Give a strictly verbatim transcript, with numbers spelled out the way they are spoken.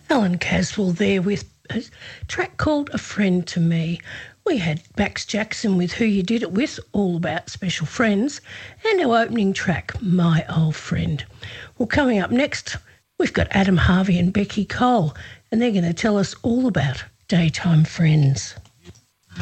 Alan Caswell there with a track called A Friend to Me. We had Max Jackson with Who You Did It With, all about special friends, and our opening track, My Old Friend. Well, coming up next, we've got Adam Harvey and Becky Cole, and they're going to tell us all about daytime friends.